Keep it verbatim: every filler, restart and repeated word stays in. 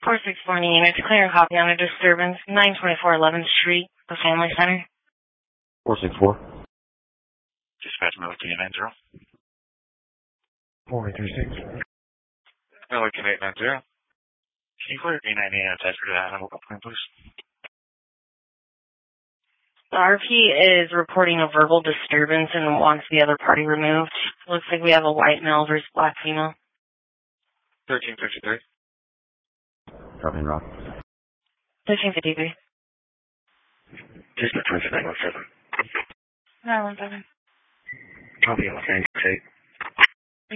four six four unit, clear copy on a disturbance, nine twenty-four eleventh Street, the Family Center. four six four. Dispatch Miller to eight nine zero. four eight three six. Miller to eight nine zero. Can you clear eight nine eight and attach for that animal complaint, please? The R P is reporting a verbal disturbance and wants the other party removed. Looks like we have a white male versus black female. thirteen fifty-three. Copy and rock. thirteen fifty-three. Dispatch nine one seven. nine one seven. Copy on Los Angeles eight.